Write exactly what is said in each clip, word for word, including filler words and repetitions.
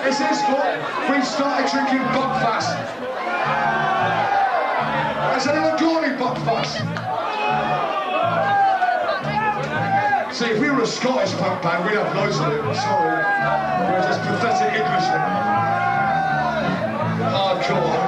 It's his fault. We started drinking Buckfast. Has anyone got any Buckfast? See, if we were a Scottish punk band, we'd have loads of it. Sorry. We're just pathetic Englishmen. Hardcore.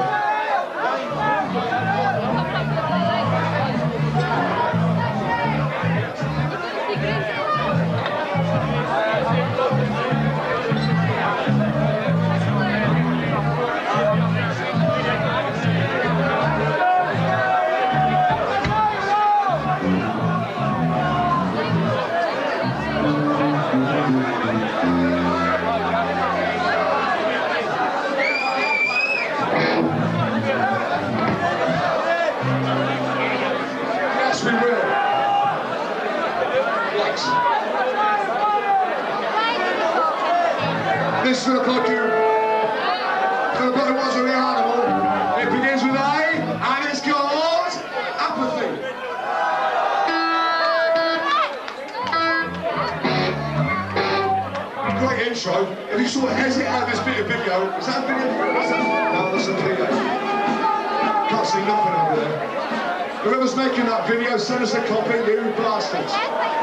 This look like you. For the better ones of the animal. It begins with A, and it's called Apathy. Great intro. If you sort of hesitate at this bit of video, is that a video? Is that? No, that's a video. Can't see nothing over there. Whoever's making that video, send us a copy, you bastards.